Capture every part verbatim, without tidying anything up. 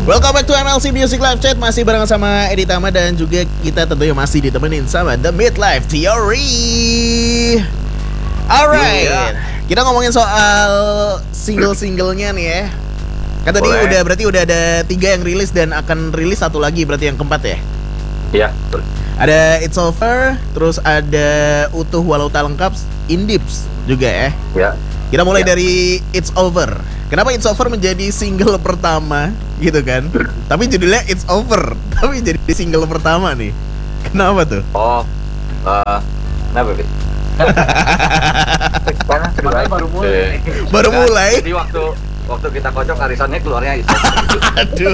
Welcome back to M L C Music Live Chat. Masih bareng sama Edi Tama dan juga kita tentunya masih ditemenin sama The Midlife Theory. Alright, yeah. Kita ngomongin soal single-singlenya nih ya. Kan tadi Boleh. udah berarti udah ada tiga yang rilis dan akan rilis satu lagi berarti yang keempat ya. Iya. Ada It's Over, terus ada Utuh Walau Tak Lengkap, Indips juga ya. Ya. Kita mulai Ya. dari It's Over. Kenapa It's Over menjadi single pertama gitu kan? Tapi judulnya It's Over, tapi jadi single pertama nih. Kenapa tuh? Oh, uh, kenapa Bi? Karena Makanya baru mulai. Baru mulai. Jadi waktu waktu kita kocok arisannya keluarnya itu. Aduh.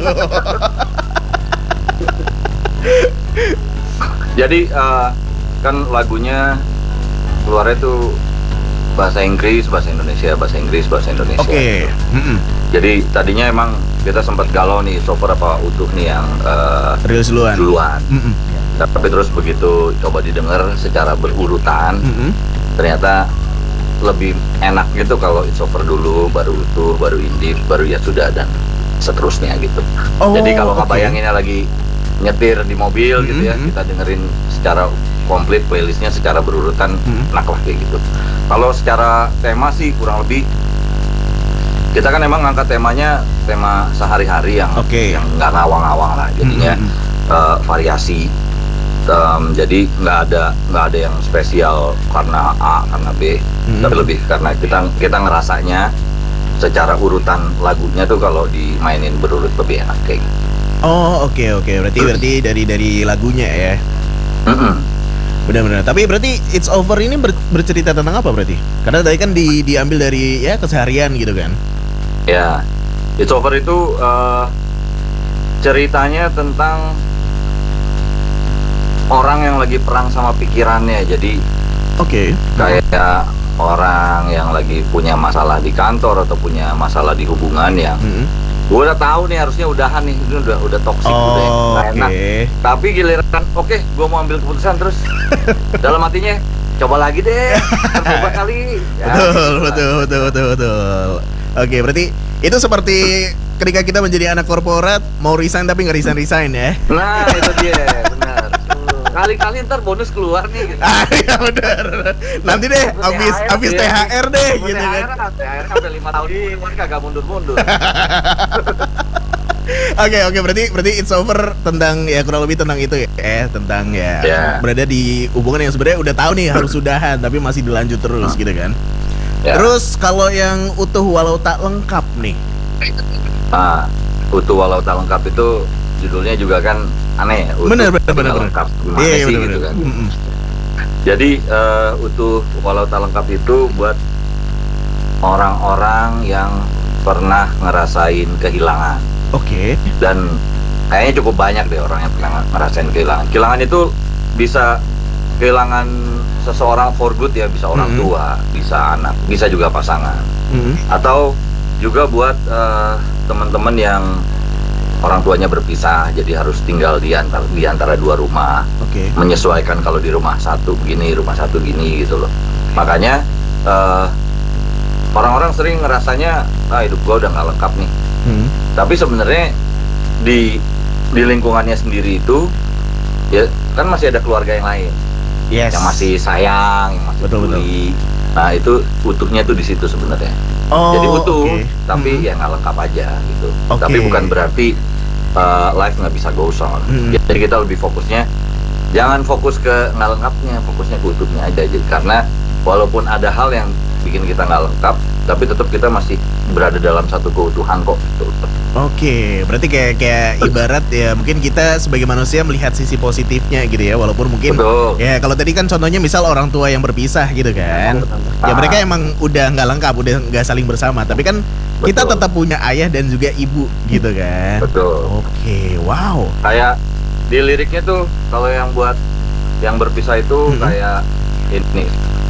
Jadi uh, kan lagunya keluarnya tuh bahasa Inggris, bahasa Indonesia, bahasa Inggris, bahasa Indonesia. Oke. Okay. Mm-mm. Jadi tadinya emang kita sempat galau nih, Sofer apa Utuh nih yang uh, Rilis duluan. duluan. Mm-mm. Tapi terus begitu coba didengar secara berurutan, Mm-mm. ternyata lebih enak gitu kalau It's Over dulu, baru Utuh, baru Indie, baru Ya Sudah dan seterusnya gitu. Oh, Jadi kalau oke. ngebayanginnya lagi nyetir di mobil gitu ya, Mm-hmm. kita dengerin secara komplit playlistnya secara berurutan, Mm-hmm. enak lah kayak gitu. Kalau secara tema sih kurang lebih kita kan emang ngangkat temanya tema sehari-hari yang Oke. yang nggak ngawang-ngawang lah, jadinya Mm-hmm. eh, variasi. Um, jadi nggak ada nggak ada yang spesial karena A karena B, Mm-hmm. tapi lebih karena kita kita ngerasanya secara urutan lagunya tuh kalau dimainin berurut lebih enak kayak gitu. Oh, oke oke. Berarti berarti dari dari lagunya ya. Mm-mm. Benar-benar. Tapi berarti It's Over ini ber- bercerita tentang apa berarti? Karena tadi kan di, diambil dari ya keseharian gitu kan. Ya, It's Over itu uh, ceritanya tentang orang yang lagi perang sama pikirannya. Jadi Oke. kayak orang yang lagi punya masalah di kantor atau punya masalah di hubungan yang Mm-mm. gue udah tahu nih harusnya udahan nih, ini udah udah toksik udah Oh, nggak oke. enak. Tapi giliran, oke, gue mau ambil keputusan terus dalam hatinya coba lagi deh, coba kali. Ya, Betul, gitu betul, lah. betul, betul, betul. Oke, berarti itu seperti ketika kita menjadi anak korporat mau resign tapi nggak resign resign ya. Nah itu dia, benar. Kali-kali ntar bonus keluar nih. Gitu. Ah, iya benar. Nanti deh habis T H R, habis ya. T H R deh T H R, gitu kan. T H R udah lima tahun ini, kan kagak mundur-mundur. Oke, oke, berarti berarti It's Over tentang ya kurang lebih tentang itu ya, eh, tentang ya Ya. berada di hubungan yang sebenarnya udah tahu nih harus sudahan tapi masih dilanjut terus gitu kan. Ya. Terus kalau yang Utuh Walau Tak Lengkap nih. Nah, Utuh Walau Tak Lengkap itu judulnya juga kan aneh. Utuh Bener, bener, tapi bener, nggak bener. lengkap. Gimana Iya, sih bener, gitu bener. kan? Mm-mm. Jadi eh, Utuh Walau Tak Lengkap itu buat orang-orang yang pernah ngerasain kehilangan. Oke. Dan kayaknya cukup banyak deh orang yang pernah ngerasain kehilangan. Kehilangan itu bisa kehilangan seseorang for good ya, bisa orang Mm-hmm. tua, bisa anak, bisa juga pasangan. Mm-mm. Atau juga buat eh, teman-teman yang orang tuanya berpisah, jadi harus tinggal di antara di antara dua rumah, Oke. menyesuaikan kalau di rumah satu begini, rumah satu gini gitu loh. Makanya eh, orang-orang sering ngerasanya ah hidup gua udah nggak lengkap nih. Hmm. Tapi sebenarnya di di lingkungannya sendiri itu ya kan masih ada keluarga yang lain Yes. yang masih sayang, yang masih Betul, betul. peduli. Nah itu utuhnya tuh di situ sebenarnya. Oh, Jadi utuh, oke. tapi Hmm. ya nggak lengkap aja gitu. Oke. Tapi bukan berarti uh, life nggak bisa goes on. Hmm. Jadi kita lebih fokusnya jangan fokus ke nggak lengkapnya, fokusnya ke utuhnya aja. Jadi karena walaupun ada hal yang bikin kita nggak lengkap, tapi tetap kita masih berada dalam satu keutuhan kok. Gitu. Oke, berarti kayak kayak ibarat ya mungkin kita sebagai manusia melihat sisi positifnya gitu ya, walaupun mungkin Betul. ya kalau tadi kan contohnya misal orang tua yang berpisah gitu kan, ya Ah. mereka emang udah nggak lengkap, udah nggak saling bersama, tapi kan kita Betul. tetap punya ayah dan juga ibu gitu kan. Betul. Oke, wow. Kayak di liriknya tuh kalau yang buat yang berpisah itu Mhm. kayak ini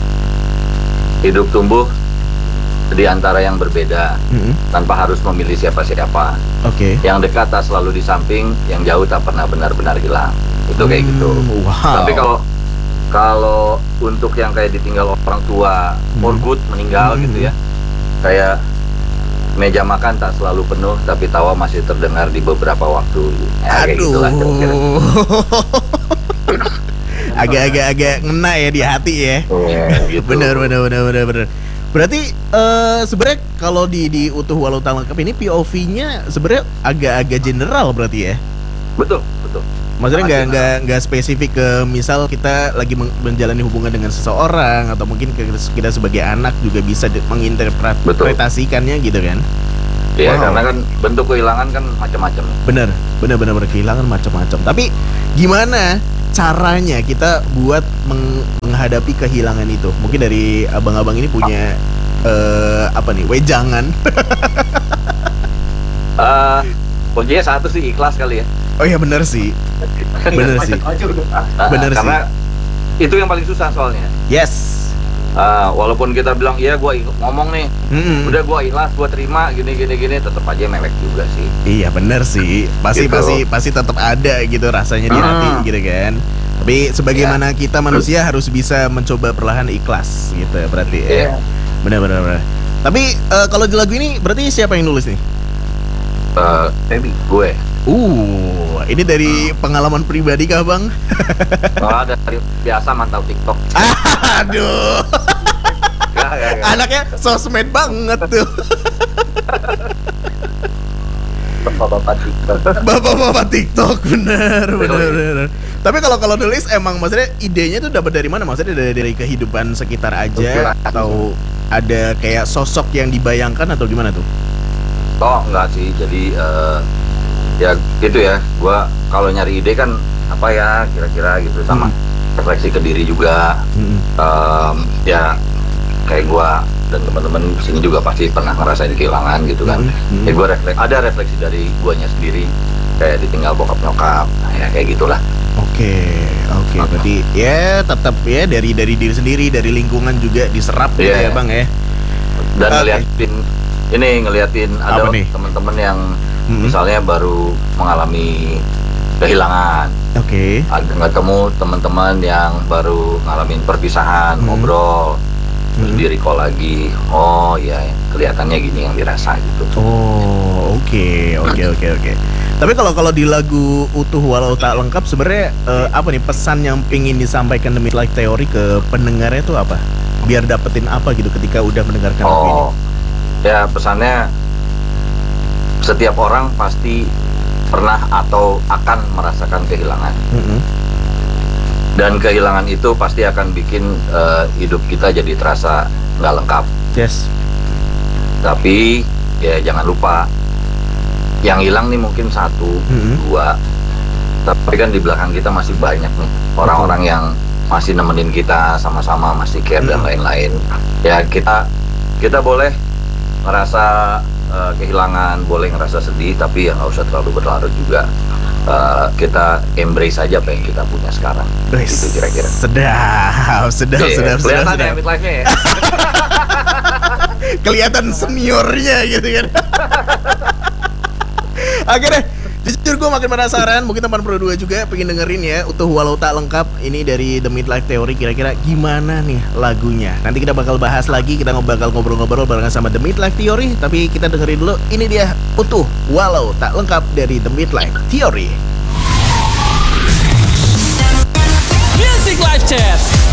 hidup tumbuh di antara yang berbeda Mm-mm. tanpa harus memilih siapa-siapa. Oke. Yang dekat tak selalu di samping, yang jauh tak pernah benar-benar hilang. Itu kayak gitu. Hmm, wow. Tapi kalau kalau untuk yang kayak ditinggal orang tua, for Hmm. good meninggal Hmm. gitu ya, kayak meja makan tak selalu penuh, tapi tawa masih terdengar di beberapa waktu. Ya, kayak Aduh. gitulah kira-kira. Agak-agak agak ngena ya di hati ya. Ya, gitu. Bener bener bener bener bener. Berarti eh sebenarnya kalau di di utuh walau tak lengkap ini P O V-nya sebenarnya agak-agak general berarti ya. Betul, betul. Maksudnya nggak Sangat nggak nggak spesifik ke misal kita lagi men- menjalani hubungan dengan seseorang atau mungkin ke- kita sebagai anak juga bisa di- menginterpretasikannya gitu kan? Iya, Wow. karena kan bentuk kehilangan kan macam-macam. Bener, bener bener bener, kehilangan macam-macam. Tapi gimana caranya kita buat meng- menghadapi kehilangan itu? Mungkin dari abang-abang ini punya eh, apa nih, wejangan? Eh, kuncinya satu sih, ikhlas kali ya. Oh iya bener sih, bener sih, Nah, bener sih. karena itu yang paling susah soalnya. Yes. Ah, walaupun kita bilang iya gua ik- ngomong nih, Mm-mm. udah gua ikhlas, gua terima gini gini gini, tetap aja mewek juga sih. Iya bener sih, pasti Gitu. pasti pasti tetap ada gitu rasanya di hati Hmm. gitu kan. Tapi sebagaimana kita manusia harus bisa mencoba perlahan ikhlas gitu ya berarti ya. Iya. Bener bener bener. Tapi eh, kalau di lagu ini berarti siapa yang nulis nih? Eh, maybe gue. Uh, ini dari pengalaman pribadi kah bang? Oh, ada dari biasa mantau TikTok. Aduh, Gak, gak, gak. anaknya sosmed banget tuh. Bapak-bapak TikTok. Bapak-bapak TikTok, bener, bener, Betul. bener. Tapi kalau kalau nulis emang maksudnya idenya tuh dapat dari mana? Maksudnya dari, dari kehidupan sekitar aja atau ada kayak sosok yang dibayangkan atau gimana tuh? Oh enggak sih, jadi eh, ya gitu ya. Gua kalau nyari ide kan apa ya kira-kira gitu, sama refleksi ke diri juga. Mm-mm. Em, ya kayak gua dan teman-teman di sini juga pasti pernah ngerasain kehilangan gitu kan. Mm-mm. Ya gua refleks, ada refleksi dari guanya sendiri, kayak ditinggal bokap nyokap, ya kayak gitulah. Oke, oke. Berarti ya tetap ya dari dari diri sendiri, dari lingkungan juga diserap gitu Iya. ya bang ya. Dan Oke. ngeliatin ini ngeliatin ada Apa nih? teman-teman yang Mm-mm. misalnya baru mengalami kehilangan, Oke. ada ketemu teman-teman yang baru ngalamin perpisahan, Hmm. ngobrol, terus Hmm. di recall lagi, oh ya kelihatannya gini yang dirasa gitu. Oh, oke, oke, oke, oke. Tapi kalau kalau di lagu utuh walau tak lengkap sebenarnya eh, apa nih pesan yang pingin disampaikan The Midlife Theory ke pendengarnya itu apa? Biar dapetin apa gitu ketika udah mendengarkan lagu ini? Oh, ya pesannya setiap orang pasti pernah atau akan merasakan kehilangan, Mm-mm. dan kehilangan itu pasti akan bikin eh, hidup kita jadi terasa nggak lengkap. Yes. Tapi ya jangan lupa, yang hilang nih mungkin satu, Mm-mm. dua, tapi kan di belakang kita masih banyak nih orang-orang yang masih nemenin kita sama-sama, masih care dan Mm. lain-lain. Ya kita kita boleh ngerasa eh, kehilangan, boleh ngerasa sedih, tapi ya nggak usah terlalu berlarut juga. Eh, kita embrace aja apa yang kita punya sekarang. Wes, Gitu kira-kira. Sedap, sedap, Iya, sedap, sedap, kelihatan ya sedap. midlife-nya ya. Kelihatan seniornya gitu kan. Akhirnya jujur gue makin penasaran. Mungkin teman Pro dua juga pengen dengerin ya utuh walau tak lengkap ini dari The Midlife Theory. Kira-kira gimana nih lagunya? Nanti kita bakal bahas lagi. Kita bakal ngobrol-ngobrol barengan sama The Midlife Theory. Tapi kita dengerin dulu. Ini dia utuh walau tak lengkap dari The Midlife Theory. Music Live Chat.